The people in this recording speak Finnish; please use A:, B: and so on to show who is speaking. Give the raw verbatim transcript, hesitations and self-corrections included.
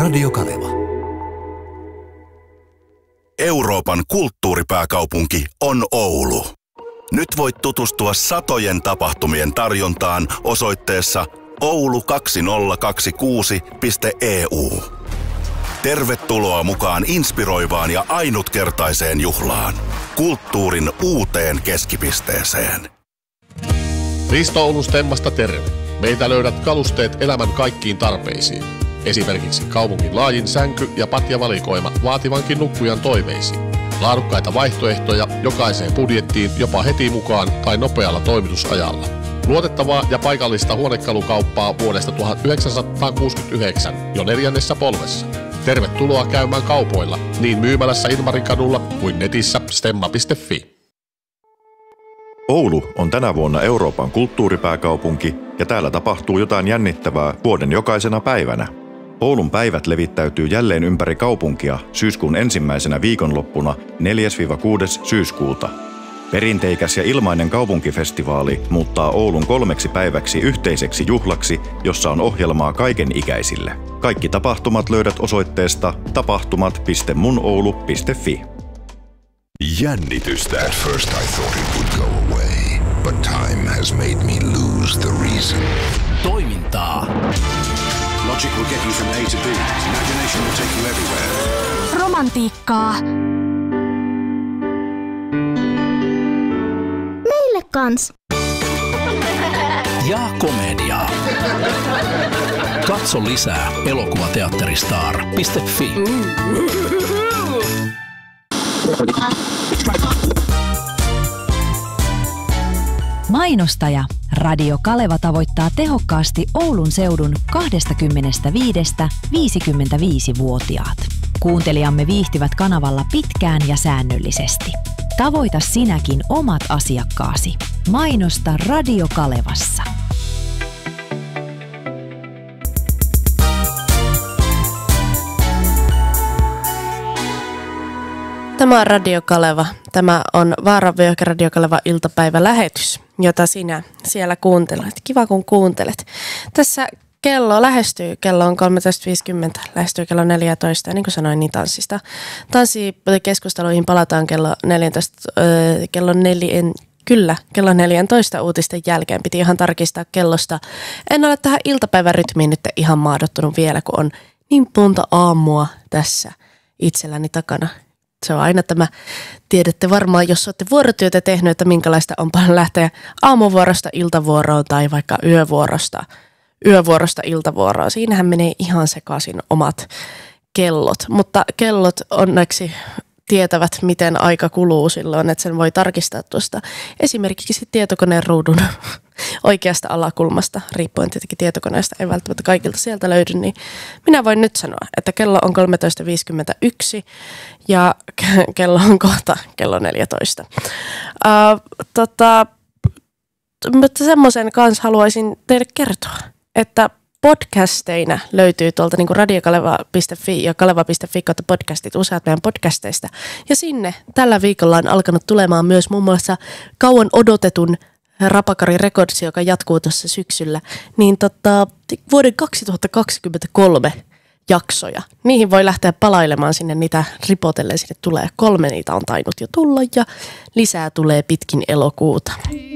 A: Radio Kaleva.
B: Euroopan kulttuuripääkaupunki on Oulu. Nyt voit tutustua satojen tapahtumien tarjontaan osoitteessa oulu kaksituhattakaksikymmentäkuusi piste e u. Tervetuloa mukaan inspiroivaan ja ainutkertaiseen juhlaan. Kulttuurin uuteen keskipisteeseen.
C: Risto Oulun Stemmasta terve. Meitä löydät kalusteet elämän kaikkiin tarpeisiin. Esimerkiksi kaupungin laajin sänky- ja patjavalikoima vaativankin nukkujan toiveisiin. Laadukkaita vaihtoehtoja jokaiseen budjettiin jopa heti mukaan tai nopealla toimitusajalla. Luotettavaa ja paikallista huonekalukauppaa vuodesta tuhatyhdeksänsataakuusikymmentäyhdeksän jo neljännessä polvessa. Tervetuloa käymään kaupoilla niin myymälässä Ilmarin kadulla kuin netissä stemma piste fi.
D: Oulu on tänä vuonna Euroopan kulttuuripääkaupunki ja täällä tapahtuu jotain jännittävää vuoden jokaisena päivänä. Oulun päivät levittäytyy jälleen ympäri kaupunkia syyskuun ensimmäisenä viikonloppuna neljäs kuudes syyskuuta. Perinteikäs ja ilmainen kaupunkifestivaali muuttaa Oulun kolmeksi päiväksi yhteiseksi juhlaksi, jossa on ohjelmaa kaiken ikäisille. Kaikki tapahtumat löydät osoitteesta tapahtumat piste munoulu piste fi.
E: Jännitystä. At first I thought it would go away, but time has made me lose the reason.
A: Toimintaa.
F: Logic will get you from A to B. Imagination will take you everywhere.
G: Romantiikkaa. Meille kans.
A: Ja komediaa. Katso lisää elokuvateatteristar piste fi.
H: Mainostaja Radio Kaleva tavoittaa tehokkaasti Oulun seudun kaksikymmentäviisi viisikymmentäviisi-vuotiaat. Kuuntelijamme viihtyvät kanavalla pitkään ja säännöllisesti. Tavoita sinäkin omat asiakkaasi. Mainosta Radio Kalevassa.
I: Tämä on Radio Kaleva. Tämä on Vaaranvyöhyke Radio Kaleva iltapäivälähetys, jota sinä siellä kuuntelet. Kiva kun kuuntelet. Tässä kello lähestyy, kello on kolmetoista viisikymmentä, lähestyy kello neljätoista, ja niin kuin sanoin, niin tanssista. Tanssikeskusteluihin palataan kello neljätoista, äh, kello neljän, kyllä, kello neljätoista uutisten jälkeen. Piti ihan tarkistaa kellosta. En ole tähän iltapäivärytmiin nyt ihan maadottunut vielä, kun on niin monta aamua tässä itselläni takana. Se on aina tämä, tiedätte varmaan, jos olette vuorotyötä tehnyt, että minkälaista on lähteä aamuvuorosta iltavuoroon tai vaikka yövuorosta, yövuorosta iltavuoroon. Siinähän menee ihan sekaisin omat kellot, mutta kellot onneksi tietävät, miten aika kuluu silloin, että sen voi tarkistaa tuosta esimerkiksi tietokoneen ruudun oikeasta alakulmasta, riippuen tietenkin tietokoneesta, ei välttämättä kaikilta sieltä löydy, niin minä voin nyt sanoa, että kello on kolmetoista viisikymmentäyksi ja kello on kohta kello neljätoista. Uh, tota, mutta semmoisen kanssa haluaisin teille kertoa, että podcasteina löytyy tuolta niin kuin radiokaleva piste fi ja kaleva piste fi kautta podcastit useat meidän podcasteista. Ja sinne tällä viikolla on alkanut tulemaan myös muun muassa kauan odotetun Rapakari Records, joka jatkuu tuossa syksyllä, niin tota, vuoden kaksituhattakaksikymmentäkolme jaksoja. Niihin voi lähteä palailemaan sinne, niitä ripotellen sinne tulee. Kolme niitä on tainnut jo tulla ja lisää tulee pitkin elokuuta.